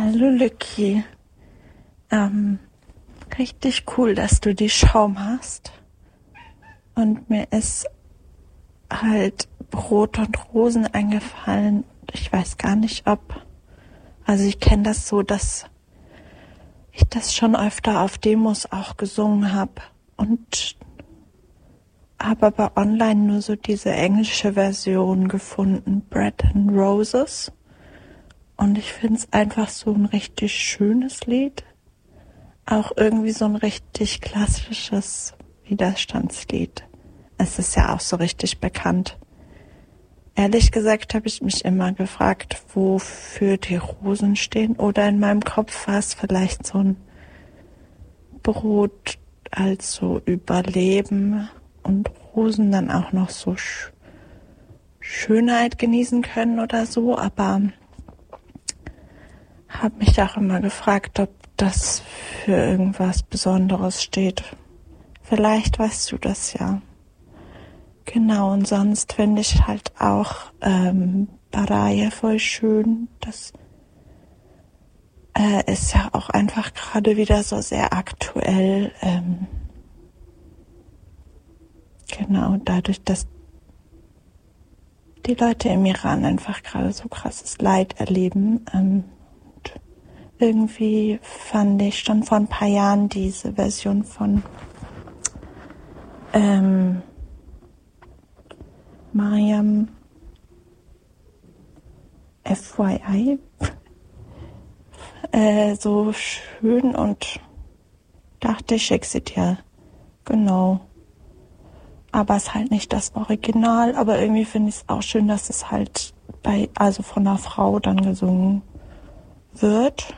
Hallo Lücki. Richtig cool, dass du die Show machst. Und mir ist halt Brot und Rosen eingefallen. Ich weiß gar nicht also ich kenne das so, dass ich das schon öfter auf Demos auch gesungen habe. Und habe aber online nur so diese englische Version gefunden, Bread and Roses. Und ich finde es einfach so ein richtig schönes Lied. Auch irgendwie so ein richtig klassisches Widerstandslied. Es ist ja auch so richtig bekannt. Ehrlich gesagt habe ich mich immer gefragt, wofür die Rosen stehen. Oder in meinem Kopf war es vielleicht so ein Brot als so Überleben und Rosen dann auch noch so Schönheit genießen können oder so. Aber habe mich auch immer gefragt, ob das für irgendwas Besonderes steht. Vielleicht weißt du das ja. Genau, und sonst finde ich halt auch Baraje voll schön. Das ist ja auch einfach gerade wieder so sehr aktuell. Genau, dadurch, dass die Leute im Iran einfach gerade so krasses Leid erleben. Und irgendwie fand ich schon vor ein paar Jahren diese Version von Mariam FYI so schön und dachte, ich schicke sie dir. Genau. Aber es ist halt nicht das Original, aber irgendwie finde ich es auch schön, dass es halt also von einer Frau dann gesungen wird.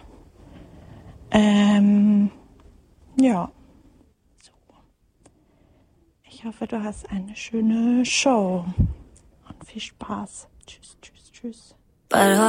Ja. So. Ich hoffe, du hast eine schöne Show und viel Spaß. Tschüss, tschüss, tschüss.